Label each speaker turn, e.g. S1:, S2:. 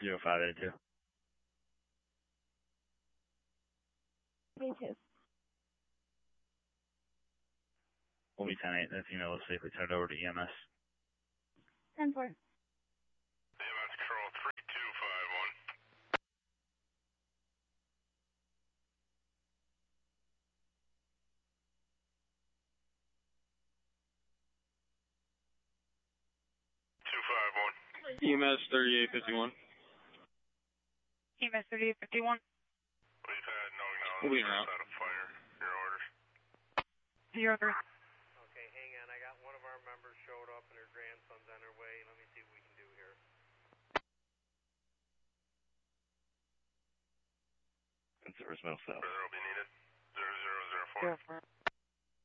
S1: 0582.
S2: Me too.
S1: We'll be 10-8. That female is safely turned over to EMS.
S2: 10-4.
S3: EMS control 3251.
S4: EMS 3851.
S5: EMS 3851.
S3: We've had no
S4: We'll be
S3: acknowledgement
S4: around.
S3: of fire. Your orders.
S5: Your order.
S6: Okay, hang on. I got one of our members showed up and her grandson's on her way. Let me see what we can do here.
S1: And service middle south.
S3: Further will be needed. 0004.